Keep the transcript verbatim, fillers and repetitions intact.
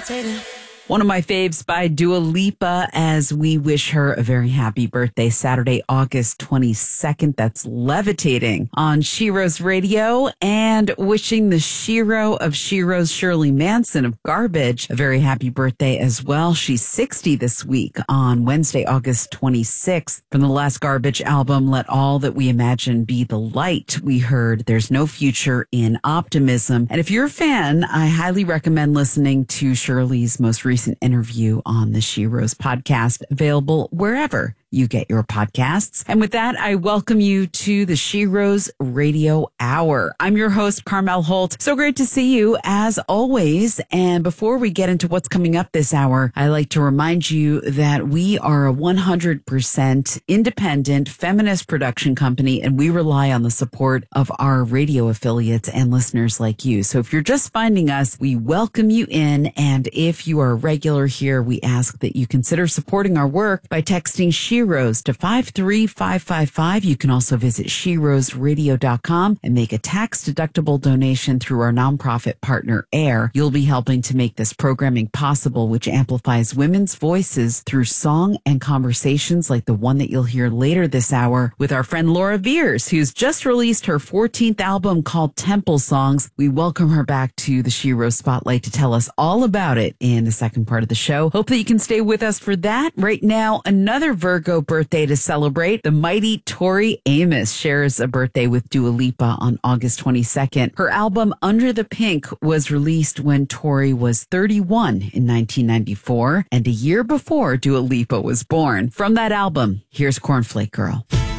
One of my faves by Dua Lipa as we wish her a very happy birthday Saturday, August twenty-second. That's Levitating on Shero's Radio, and wishing the Shero of Shero's, Shirley Manson of Garbage, a very happy birthday as well. She's sixty this week on Wednesday, August twenty-sixth. From the last Garbage album, Let All That We Imagine Be the Light, we heard There's No Future in Optimism. And if you're a fan, I highly recommend listening to Shirley's most recent interview on the Shero's podcast, available wherever you get your podcasts. And with that, I welcome you to the Shero's Radio Hour. I'm your host, Carmel Holt. So great to see you as always. And before we get into what's coming up this hour, I like to remind you that we are a one hundred percent independent feminist production company, and we rely on the support of our radio affiliates and listeners like you. So if you're just finding us, we welcome you in. And if you are a regular here, we ask that you consider supporting our work by texting Shero's to five three five five five. You can also visit sheros radio dot com and make a tax-deductible donation through our nonprofit partner, AIR. You'll be helping to make this programming possible, which amplifies women's voices through song and conversations like the one that you'll hear later this hour with our friend Laura Veers, who's just released her fourteenth album called Temple Songs. We welcome her back to the Shero Spotlight to tell us all about it in the second part of the show. Hope that you can stay with us for that. Right now, another Virgo birthday to celebrate. The mighty Tori Amos shares a birthday with Dua Lipa on August twenty-second. Her album Under the Pink was released when Tori was thirty-one in nineteen ninety-four, and a year before Dua Lipa was born. From that album, here's Cornflake Girl.